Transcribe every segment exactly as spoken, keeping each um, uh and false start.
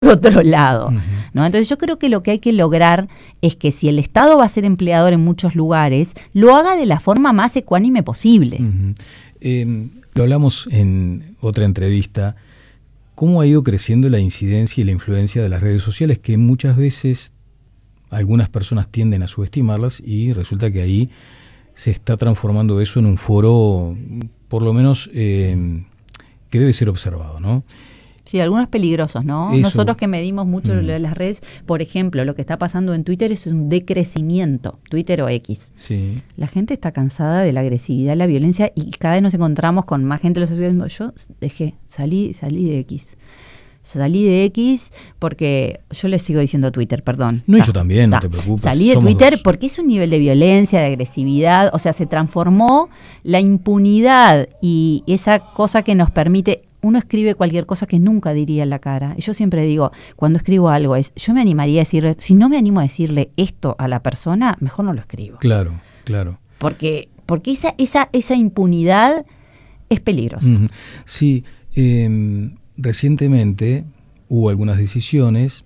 otro lado, Uh-huh. ¿no? Entonces yo creo que lo que hay que lograr es que si el Estado va a ser empleador en muchos lugares, lo haga de la forma más ecuánime posible. Uh-huh. Eh, lo hablamos en otra entrevista, cómo ha ido creciendo la incidencia y la influencia de las redes sociales, que muchas veces algunas personas tienden a subestimarlas y resulta que ahí se está transformando eso en un foro, por lo menos, eh, que debe ser observado, ¿no? Sí, algunos peligrosos, ¿no? Eso. Nosotros que medimos mucho Mm. las redes, por ejemplo, lo que está pasando en Twitter es un decrecimiento, Twitter o X. Sí. La gente está cansada de la agresividad, la violencia, y cada vez nos encontramos con más gente. Los yo dejé, salí, salí de X. Salí de X porque yo le sigo diciendo Twitter, perdón. No, y Ta, yo también, ta. no te preocupes. Salí de Somos Twitter dos. porque es un nivel de violencia, de agresividad, o sea, se transformó la impunidad y esa cosa que nos permite. Uno escribe cualquier cosa que nunca diría en la cara. Y yo siempre digo, cuando escribo algo, es yo me animaría a decirle, si no me animo a decirle esto a la persona, mejor no lo escribo. Claro, claro. Porque, porque esa, esa, esa impunidad es peligrosa. Uh-huh. Sí, eh, recientemente hubo algunas decisiones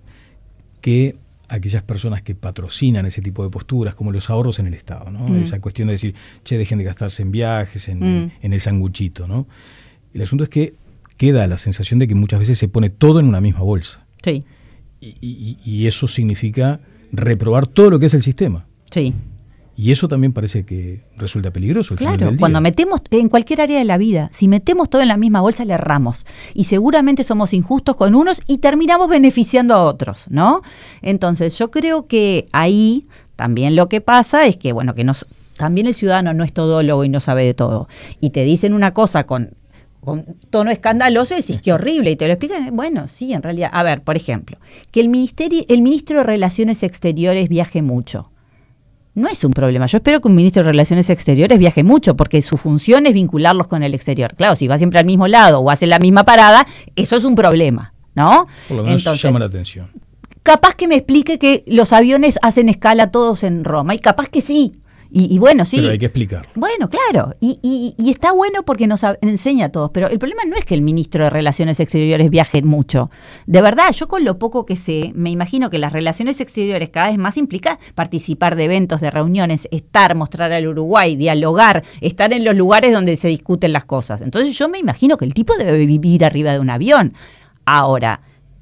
que aquellas personas que patrocinan ese tipo de posturas, como los ahorros en el Estado, ¿no? Mm. Esa cuestión de decir, che, dejen de gastarse en viajes, en, Mm. en el sanguchito, ¿no? El asunto es que queda la sensación de que muchas veces se pone todo en una misma bolsa. Sí, Y, y, y eso significa reprobar todo lo que es el sistema. sí. Y eso también parece que resulta peligroso al final Claro, del día. cuando metemos en cualquier área de la vida, si metemos todo en la misma bolsa, le erramos. Y seguramente somos injustos con unos y terminamos beneficiando a otros, ¿no? Entonces, yo creo que ahí también lo que pasa es que, bueno, que nos, también el ciudadano no es todólogo y no sabe de todo. Y te dicen una cosa con, con tono escandaloso y decís, qué horrible, y te lo explican. Bueno, sí, en realidad. A ver, por ejemplo, que el ministerio, el ministro de Relaciones Exteriores viaje mucho. No es un problema. Yo espero que un ministro de Relaciones Exteriores viaje mucho, porque su función es vincularlos con el exterior. Claro, si va siempre al mismo lado o hace la misma parada, eso es un problema, ¿no? Por lo menos Entonces, llama la atención. capaz que me explique que los aviones hacen escala todos en Roma, y capaz que sí. Y, y bueno, sí. Pero hay que explicarlo. Bueno, claro, y, y, y está bueno porque nos a- enseña a todos, pero el problema no es que el ministro de Relaciones Exteriores viaje mucho. De verdad, yo con lo poco que sé, me imagino que las relaciones exteriores cada vez más implica participar de eventos, de reuniones, estar, mostrar al Uruguay, dialogar, estar en los lugares donde se discuten las cosas. Entonces yo me imagino que el tipo debe vivir arriba de un avión. Ahora,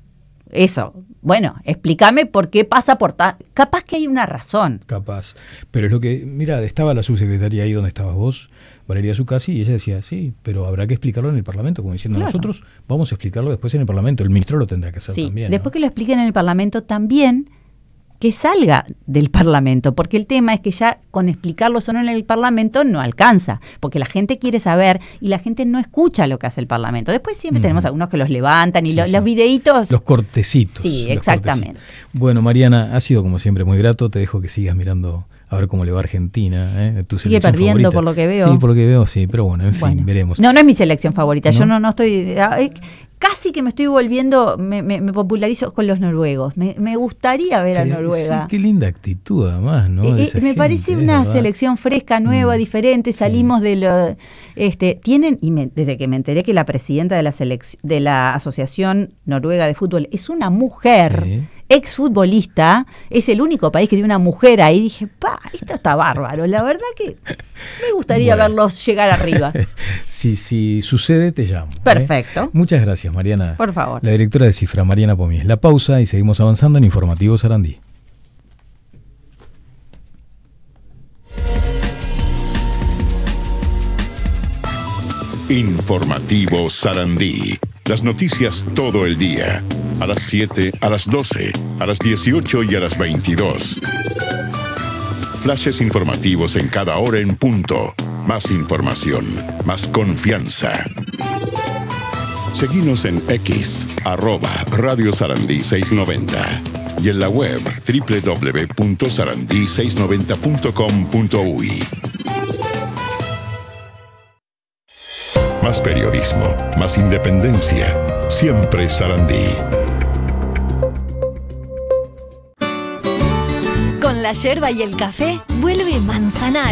eso, bueno, explícame por qué pasa por tal. Capaz que hay una razón. Capaz. Pero es lo que, mira, estaba la subsecretaria ahí donde estabas vos, Valeria Zuccasi, y ella decía, sí, pero habrá que explicarlo en el Parlamento, como diciendo, Claro. nosotros vamos a explicarlo después en el Parlamento, el ministro lo tendrá que hacer Sí, también. después ¿no? que lo expliquen en el Parlamento, también que salga del Parlamento, porque el tema es que ya con explicarlo solo en el Parlamento no alcanza, porque la gente quiere saber y la gente no escucha lo que hace el Parlamento. Después siempre Mm. tenemos algunos que los levantan y Sí, lo- sí. los videitos. Los cortecitos. Sí, los exactamente. cortecitos. Bueno, Mariana, ha sido como siempre muy grato, te dejo que sigas mirando a ver cómo le va a Argentina. ¿eh? Tu Sigue selección perdiendo favorita. por lo que veo. Sí, por lo que veo, sí, pero bueno, en fin, Bueno. veremos. No, no es mi selección favorita. Yo ¿No? no, no estoy. ay, Casi que me estoy volviendo, me, me, me popularizo con los noruegos. Me, me gustaría ver a Qué- Noruega. Sí, qué linda actitud además, ¿no? De Eh, esa eh, me gente, parece es una verdad. selección fresca, nueva, Mm. diferente. Salimos de lo, este, tienen y me- desde que me enteré que la presidenta de la selec- de la Asociación Noruega de Fútbol es una mujer, Sí. exfutbolista, es el único país que tiene una mujer ahí. Dije, pa, esto está bárbaro. La verdad que me gustaría Bueno. verlos llegar arriba. Si, si sucede, te llamo. ¿eh? Perfecto. Muchas gracias, Mariana. Por favor. La directora de Cifra, Mariana Pomies. La pausa y seguimos avanzando en Informativo Sarandí. Informativo Sarandí. Las noticias todo el día. A las siete, a las doce, a las dieciocho y a las veintidós. Flashes informativos en cada hora en punto. Más información, más confianza. Seguinos en X, arroba Radio Sarandí seiscientos noventa. Y en la web doble u doble u doble u punto sarandí seiscientos noventa punto com punto uy. Más periodismo, más independencia. Siempre Sarandí. Con la yerba y el café, vuelve Manzanares.